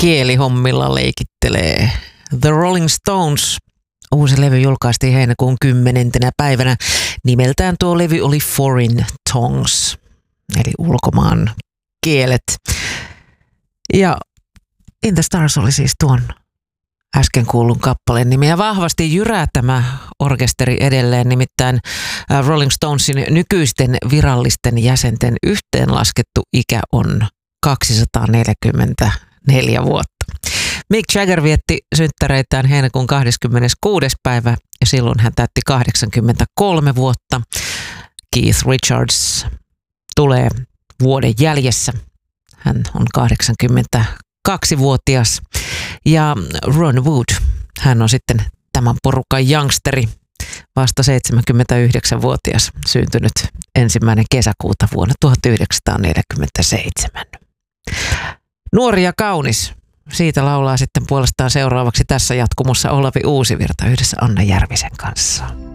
kielihommilla leikittelee. The Rolling Stones. Uusi levy julkaistiin heinäkuun 10. päivänä. Nimeltään tuo levy oli Foreign Tongues, eli ulkomaan kielet. Ja In the Stars oli siis tuon äsken kuulun kappaleen nimi. Ja vahvasti jyrää tämä orkesteri edelleen, nimittäin Rolling Stonesin nykyisten virallisten jäsenten yhteenlaskettu ikä on 244 vuotta. Mick Jagger vietti synttäreitään heinäkuun 26. päivä ja silloin hän täytti 83 vuotta. Keith Richards tulee vuoden jäljessä. Hän on 82-vuotias. Ja Ron Wood, hän on sitten tämän porukan youngsteri, vasta 79-vuotias, syntynyt 1. kesäkuuta vuonna 1947. Nuori ja kaunis. Siitä laulaa sitten puolestaan seuraavaksi tässä jatkumossa Olavi Uusivirta yhdessä Anna Järvisen kanssa.